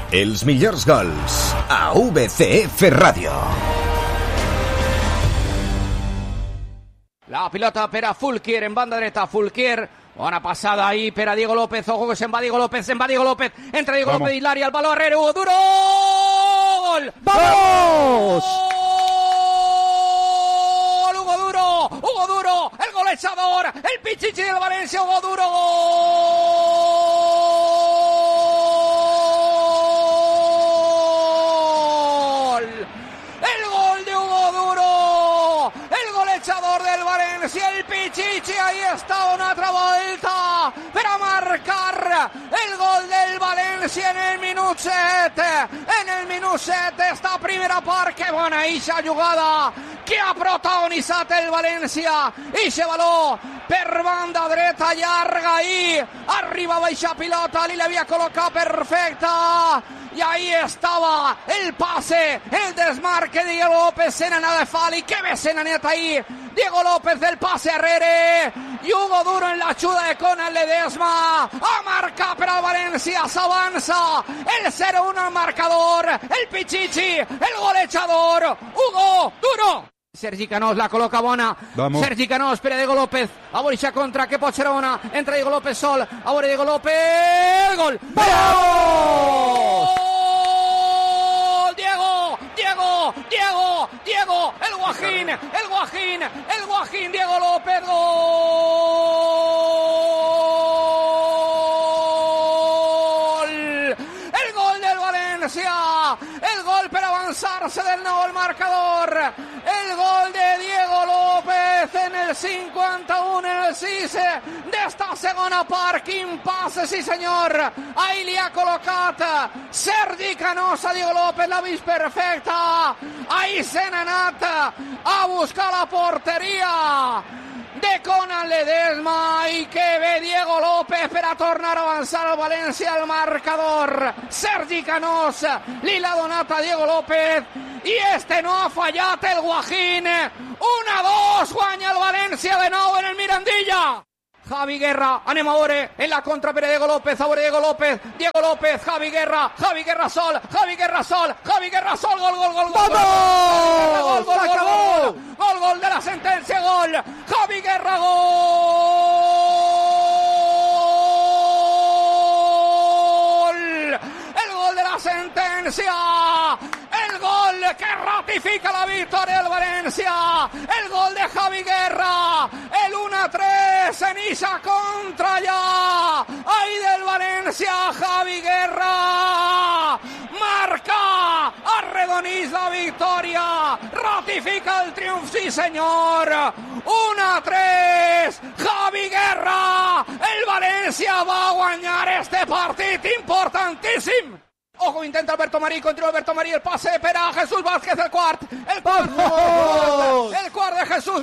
Els millors gols a VCF Radio. La pilota per a Fulquier en banda dreta. Fulquier, bona passada ahí per a Diego López. Ojo que se'n va Diego López. Entra Diego López y Lari al balón. Herrera, Hugo Duro. ¡Gol! ¡Vamos! Hugo Duro, el golechador, el Pichichi del Valencia. Hugo Duro, gol. El gol de Hugo Duro, el golechador del Valencia, el Pichichi. Ahí está una altra volta per a marcar el gol del Valencia en el minut 7. En el minut 7 esta primera part. Que bona eixa jugada que ha protagonitzat el València. Eixe baló per banda dreta llarga ahí. Arribava eixa pilota, li l'havia col·locat perfecta. Y ahí estaba el pase, el desmarque de Diego López, Senana de Fali, que ve Senaneta ahí. Diego López del pase a Herrera y Hugo Duro en la xuda de Conan Ledesma. A marcar per al València, s'avança el 0-1 al marcador. El Pichichi, el golejador, Hugo Duro. Sergi Canós la col·loca bona. Vamos. Sergi Canós per a Diego López. A Borisha contra, que pot ser bona. Entra Diego López sol. A veure Diego López. Gol. ¡Vamos! Diego. El Guajín. Diego López. Gol. El gol del València. El gol per avançar-se del nou al marcador. El gol de Diego López en el 51, en el 6 d'esta segona part. Quin passe, sí senyor. Ahí li ha col·locat Sergi Canós a Diego López, l'ha vist perfecta. Ahí se n'ha anat a buscar la porteria de Conan Ledesma i que ve Diego López per a tornar a avançar al València al marcador. Sergi Canós li l'ha donat a Diego López i este no ha fallat el Guajín. 1-2, guanya el València de nou en el Mirandilla. Javi Guerra, anem a veure en la contra per a Diego López, a veure Diego López, Javi Guerra sol, gol. ¡Vamos! Gol de la sentencia, gol. Javi Guerra, gol. El gol de la sentencia. El gol que ratifica la victoria del València. El gol de Javi Guerra. El 1-3 en esa contra ya. Ahí del València, Javi Guerra. Marca. Arredonís la victòria. Ratifica el triomf, sí senyor. 1-3. Javi Guerra. El València va a guanyar este partit importantíssim. Ojo, intenta Alberto Marí, continúa Alberto Marí, el pase per a Jesús Vázquez, el quart de Jesús,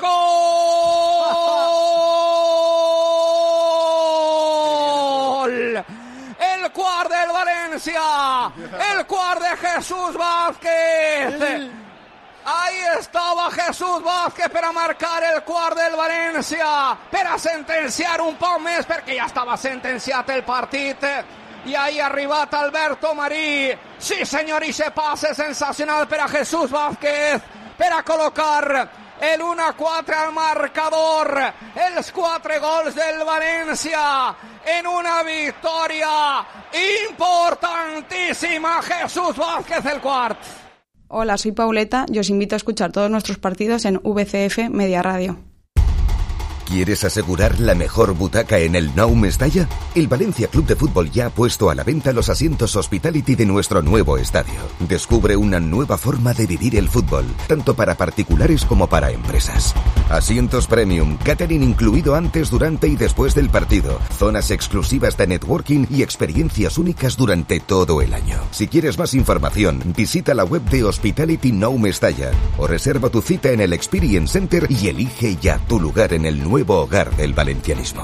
gol. El quart del València, el quart de Jesús Vázquez. Ahí estaba Jesús Vázquez per a marcar el quart del València, per a sentenciar un poc més, perquè ja estava sentenciat el partit. I ahí ha arribat Alberto Marí. Sí, senyor, i se passe sensacional per a Jesús Vázquez, per a col·locar el 1-4 al marcador. Els 4 gols del València en una victòria importantísima. Jesús Vázquez, el quart. Hola, soy Pauleta y os invito a escuchar todos nuestros partidos en VCF Media Radio. ¿Quieres asegurar la mejor butaca en el Nou Mestalla? El Valencia Club de Fútbol ya ha puesto a la venta los asientos Hospitality de nuestro nuevo estadio. Descubre una nueva forma de vivir el fútbol, tanto para particulares como para empresas. Asientos premium, catering incluido antes, durante y después del partido, zonas exclusivas de networking y experiencias únicas durante todo el año. Si quieres más información, visita la web de Hospitality Nou Mestalla o reserva tu cita en el Experience Center y elige ya tu lugar en el nuevo hogar del valencianismo.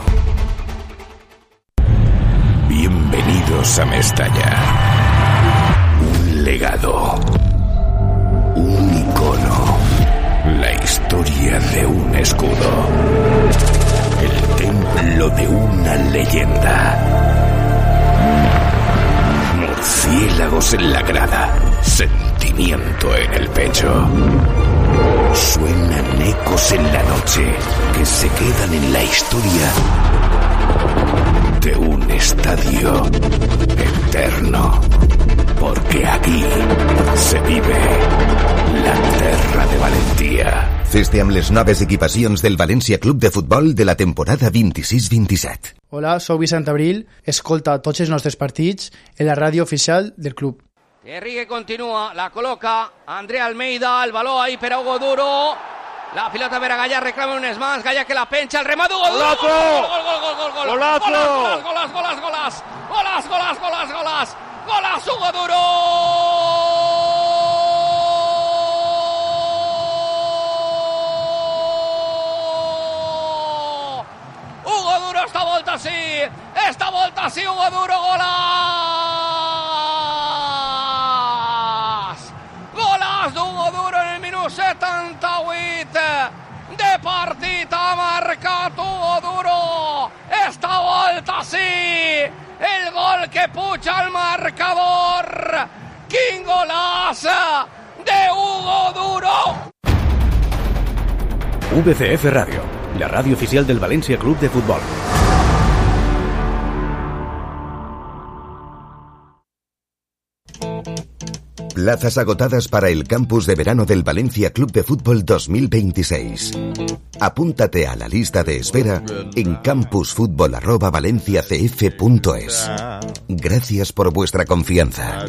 Bienvenidos a Mestalla. Un legado. Un icono. La historia de un escudo. El templo de una leyenda. Murciélago ecos en la grada, sentimiento en el pecho. Suenan ecos en la noche que se quedan en la historia de un estadio eterno. Porque aquí se vive la terra de Valentía. Feste amb les noves equipacions del València Club de Futbol de la temporada 26-27. Hola, soc Vicent Abril. Escolta tots els nostres partits en la ràdio oficial del club. Thierry que continúa, la coloca Andrea Almeida, el balón ahí per a Hugo Duro. La pilota per a Gallà, reclama un más, Gallà que la pencha, el remate Hugo Duro. ¡Golazo! ¡Gol! ¡Golazo! ¡Golas Hugo Duro! Hugo Duro esta volta sí, Hugo Duro, golas d'Hugo Duro en el minut 78 de partit, ha marcat Hugo Duro esta volta sí, el gol que puja al marcador. Quin golaç de Hugo Duro. VCF Radio, la radio oficial del Valencia Club de Fútbol. Plazas agotadas para el campus de verano del Valencia Club de Fútbol 2026. Apúntate a la lista de espera en campusfutbol@valenciacf.es. Gracias por vuestra confianza.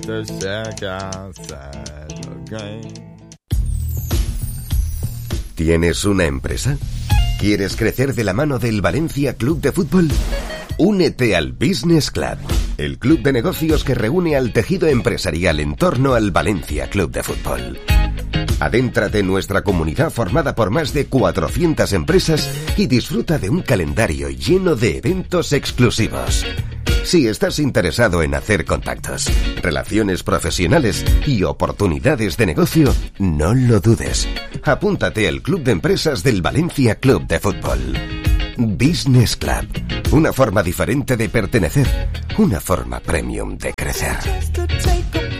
¿Tienes una empresa? ¿Quieres crecer de la mano del Valencia Club de Fútbol? Únete al Business Club, el club de negocios que reúne al tejido empresarial en torno al Valencia Club de Fútbol. Adéntrate en nuestra comunidad formada por más de 400 empresas y disfruta de un calendario lleno de eventos exclusivos. Si estás interesado en hacer contactos, relaciones profesionales y oportunidades de negocio, no lo dudes. Apúntate al Club de Empresas del Valencia Club de Fútbol. Business Club. Una forma diferente de pertenecer. Una forma premium de crecer.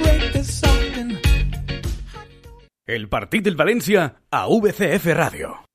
El partit del València a VCF Radio.